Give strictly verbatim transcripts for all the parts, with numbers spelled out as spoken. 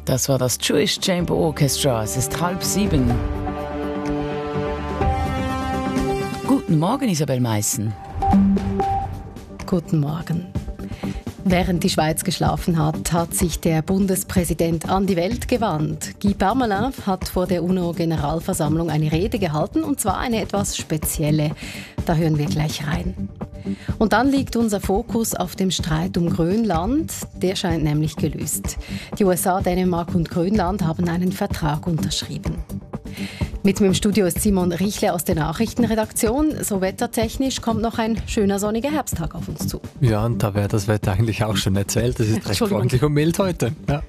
Das war das Jewish Chamber Orchestra. Es ist halb sieben. Guten Morgen, Isabel Meissen. Guten Morgen. Während die Schweiz geschlafen hat, hat sich der Bundespräsident an die Welt gewandt. Guy Parmelin hat vor der UNO-Generalversammlung eine Rede gehalten, und zwar eine etwas spezielle. Da hören wir gleich rein. Und dann liegt unser Fokus auf dem Streit um Grönland. Der scheint nämlich gelöst. Die U S A, Dänemark und Grönland haben einen Vertrag unterschrieben. Mit mir im Studio ist Simon Richle aus der Nachrichtenredaktion. So wettertechnisch kommt noch ein schöner sonniger Herbsttag auf uns zu. Ja, und da wäre das Wetter eigentlich auch schon erzählt. Es ist recht freundlich und mild heute. Ja.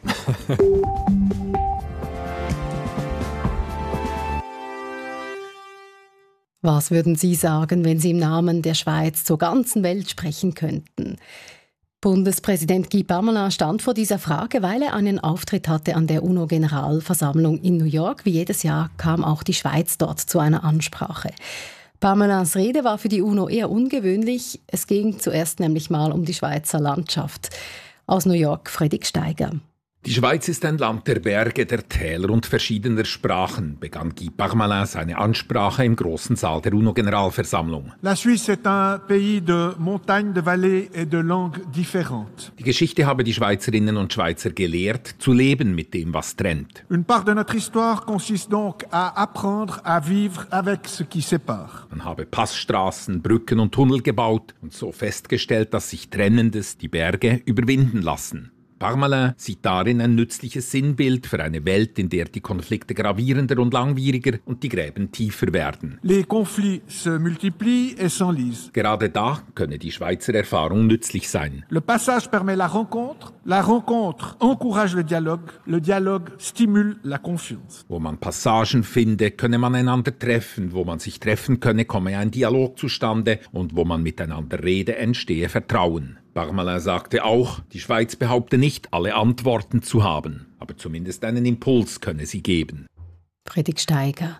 Was würden Sie sagen, wenn Sie im Namen der Schweiz zur ganzen Welt sprechen könnten? Bundespräsident Guy Parmelin stand vor dieser Frage, weil er einen Auftritt hatte an der UNO-Generalversammlung in New York. Wie jedes Jahr kam auch die Schweiz dort zu einer Ansprache. Parmelins Rede war für die UNO eher ungewöhnlich. Es ging zuerst nämlich mal um die Schweizer Landschaft. Aus New York, Fredrik Steiger. Die Schweiz ist ein Land der Berge, der Täler und verschiedener Sprachen, begann Guy Parmelin seine Ansprache im großen Saal der UNO-Generalversammlung. La Suisse est un pays de montagnes, de vallées et de langues différentes. Die Geschichte habe die Schweizerinnen und Schweizer gelehrt, zu leben mit dem, was trennt. Une part de notre histoire consiste donc à apprendre à vivre avec ce qui sépare. Man habe Passstraßen, Brücken und Tunnel gebaut und so festgestellt, dass sich Trennendes, die Berge, überwinden lassen. Parmelin sieht darin ein nützliches Sinnbild für eine Welt, in der die Konflikte gravierender und langwieriger und die Gräben tiefer werden. Les conflits se multiplient et s'enlisent. Gerade da könne die Schweizer Erfahrung nützlich sein. Le passage permet la rencontre, la rencontre encourage le dialogue, le dialogue stimule la confiance. Wo man Passagen finde, könne man einander treffen, wo man sich treffen könne, komme ein Dialog zustande und wo man miteinander rede, entstehe Vertrauen. Parmelin sagte auch, die Schweiz behaupte nicht, alle Antworten zu haben, aber zumindest einen Impuls könne sie geben. Fredrik Steiger.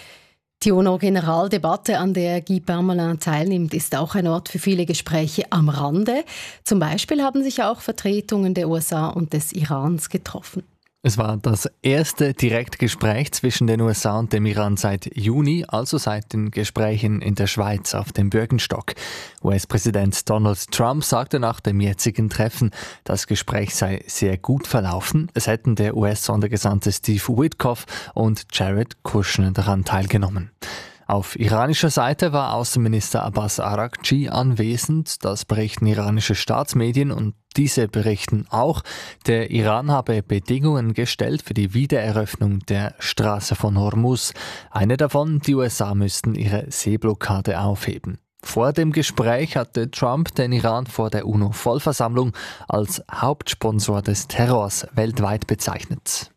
Die UNO-Generaldebatte, an der Guy Parmelin teilnimmt, ist auch ein Ort für viele Gespräche am Rande. Zum Beispiel haben sich auch Vertretungen der U S A und des Irans getroffen. Es war das erste Direktgespräch zwischen den U S A und dem Iran seit Juni, also seit den Gesprächen in der Schweiz auf dem Bürgenstock. U S-Präsident Donald Trump sagte nach dem jetzigen Treffen, das Gespräch sei sehr gut verlaufen. Es hätten der U S-Sondergesandte Steve Witkoff und Jared Kushner daran teilgenommen. Auf iranischer Seite war Außenminister Abbas Araghchi anwesend. Das berichten iranische Staatsmedien und diese berichten auch, der Iran habe Bedingungen gestellt für die Wiedereröffnung der Straße von Hormuz. Eine davon, die U S A müssten ihre Seeblockade aufheben. Vor dem Gespräch hatte Trump den Iran vor der UNO-Vollversammlung als Hauptsponsor des Terrors weltweit bezeichnet.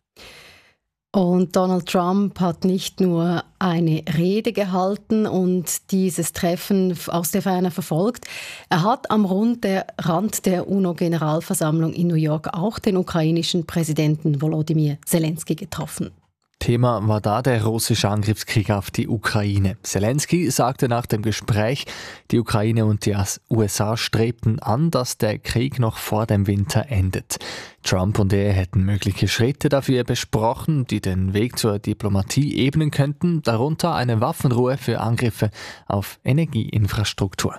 Und Donald Trump hat nicht nur eine Rede gehalten und dieses Treffen aus der Ferne verfolgt. Er hat am Rund der Rand der UNO-Generalversammlung in New York auch den ukrainischen Präsidenten Volodymyr Zelensky getroffen. Thema war da der russische Angriffskrieg auf die Ukraine. Zelensky sagte nach dem Gespräch, die Ukraine und die U S A strebten an, dass der Krieg noch vor dem Winter endet. Trump und er hätten mögliche Schritte dafür besprochen, die den Weg zur Diplomatie ebnen könnten, darunter eine Waffenruhe für Angriffe auf Energieinfrastruktur.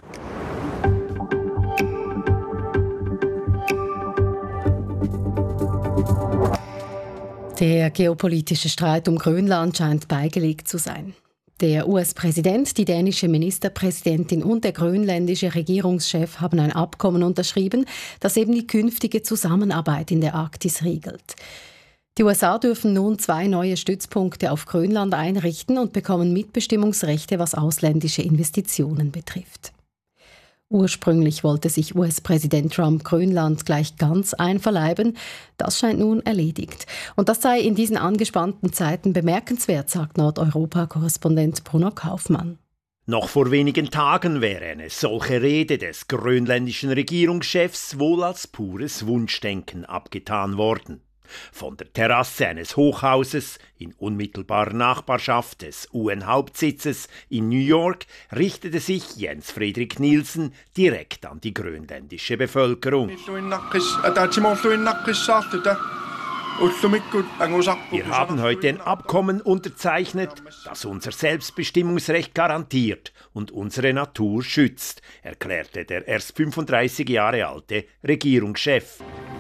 Der geopolitische Streit um Grönland scheint beigelegt zu sein. Der U S-Präsident, die dänische Ministerpräsidentin und der grönländische Regierungschef haben ein Abkommen unterschrieben, das eben die künftige Zusammenarbeit in der Arktis regelt. Die U S A dürfen nun zwei neue Stützpunkte auf Grönland einrichten und bekommen Mitbestimmungsrechte, was ausländische Investitionen betrifft. Ursprünglich wollte sich U S-Präsident Trump Grönland gleich ganz einverleiben. Das scheint nun erledigt. Und das sei in diesen angespannten Zeiten bemerkenswert, sagt Nordeuropa-Korrespondent Bruno Kaufmann. Noch vor wenigen Tagen wäre eine solche Rede des grönländischen Regierungschefs wohl als pures Wunschdenken abgetan worden. Von der Terrasse eines Hochhauses in unmittelbarer Nachbarschaft des U N-Hauptsitzes in New York richtete sich Jens Fredrik Nielsen direkt an die grönländische Bevölkerung. Wir haben heute ein Abkommen unterzeichnet, das unser Selbstbestimmungsrecht garantiert und unsere Natur schützt, erklärte der erst fünfunddreißig Jahre alte Regierungschef.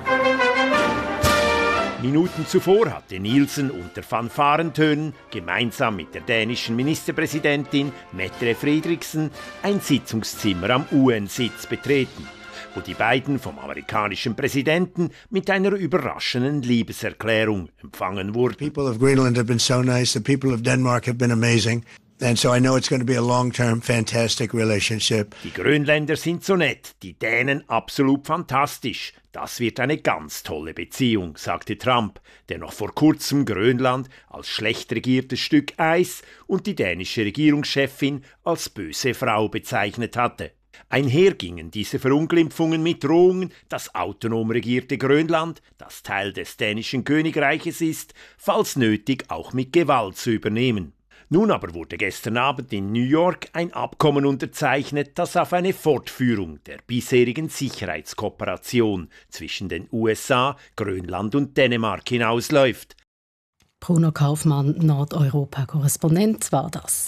Minuten zuvor hatte Nielsen unter Fanfarentönen gemeinsam mit der dänischen Ministerpräsidentin Mette Frederiksen ein Sitzungszimmer am U N-Sitz betreten, wo die beiden vom amerikanischen Präsidenten mit einer überraschenden Liebeserklärung empfangen wurden. The people of Greenland have been so nice, the people of Denmark have been amazing. And so I know it's going to be a long-term, fantastic relationship. Die Grönländer sind so nett, die Dänen absolut fantastisch. Das wird eine ganz tolle Beziehung, sagte Trump, der noch vor kurzem Grönland als schlecht regiertes Stück Eis und die dänische Regierungschefin als böse Frau bezeichnet hatte. Einher gingen diese Verunglimpfungen mit Drohungen, das autonom regierte Grönland, das Teil des dänischen Königreiches ist, falls nötig auch mit Gewalt zu übernehmen. Nun aber wurde gestern Abend in New York ein Abkommen unterzeichnet, das auf eine Fortführung der bisherigen Sicherheitskooperation zwischen den U S A, Grönland und Dänemark hinausläuft. Bruno Kaufmann, Nordeuropa-Korrespondent, war das.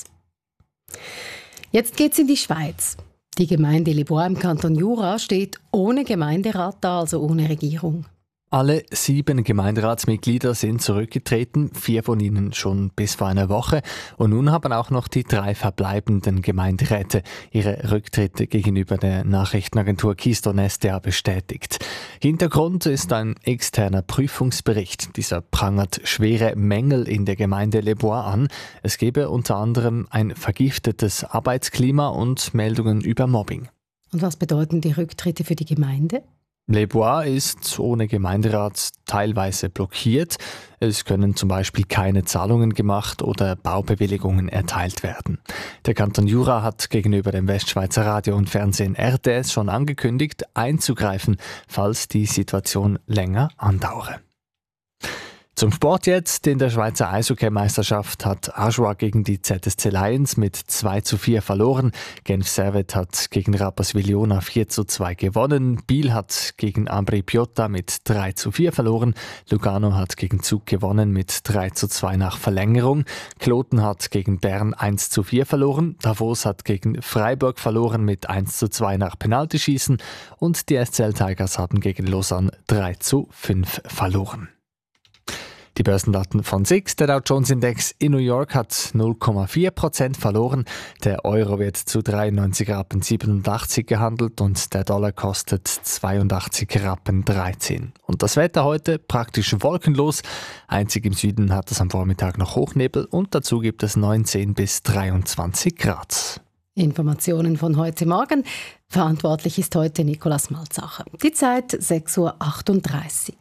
Jetzt geht's in die Schweiz. Die Gemeinde Les Bois im Kanton Jura steht ohne Gemeinderat da, also ohne Regierung. Alle sieben Gemeinderatsmitglieder sind zurückgetreten, vier von ihnen schon bis vor einer Woche. Und nun haben auch noch die drei verbleibenden Gemeinderäte ihre Rücktritte gegenüber der Nachrichtenagentur Keystone S D A bestätigt. Hintergrund ist ein externer Prüfungsbericht. Dieser prangert schwere Mängel in der Gemeinde Les Bois an. Es gebe unter anderem ein vergiftetes Arbeitsklima und Meldungen über Mobbing. Und was bedeuten die Rücktritte für die Gemeinde? Les Bois ist ohne Gemeinderat teilweise blockiert. Es können zum Beispiel keine Zahlungen gemacht oder Baubewilligungen erteilt werden. Der Kanton Jura hat gegenüber dem Westschweizer Radio und Fernsehen R T S schon angekündigt, einzugreifen, falls die Situation länger andauere. Zum Sport jetzt. In der Schweizer Eishockey-Meisterschaft hat Ajoie gegen die Z S C Lions mit zwei zu vier verloren. Genf Servette hat gegen Rapperswil-Jona vier zu zwei gewonnen. Biel hat gegen Ambri Piotta mit drei zu vier verloren. Lugano hat gegen Zug gewonnen mit drei zu zwei nach Verlängerung. Kloten hat gegen Bern eins zu vier verloren. Davos hat gegen Freiburg verloren mit eins zu zwei nach Penaltyschießen. Und die S C L Tigers haben gegen Lausanne drei zu fünf verloren. Die Börsendaten von S I X, der Dow Jones Index in New York hat null Komma vier Prozent verloren. Der Euro wird zu dreiundneunzig Rappen siebenundachtzig gehandelt und der Dollar kostet zweiundachtzig Rappen dreizehn. Und das Wetter heute praktisch wolkenlos. Einzig im Süden hat es am Vormittag noch Hochnebel und dazu gibt es neunzehn bis dreiundzwanzig Grad. Informationen von heute Morgen. Verantwortlich ist heute Nikolaus Malzacher. Die Zeit sechs Uhr achtunddreißig.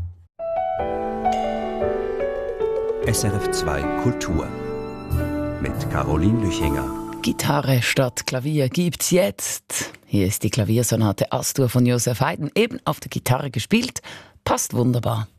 S R F zwei Kultur mit Caroline Lüchinger. Gitarre statt Klavier gibt's jetzt. Hier ist die Klaviersonate Astur von Josef Haydn, eben auf der Gitarre gespielt. Passt wunderbar.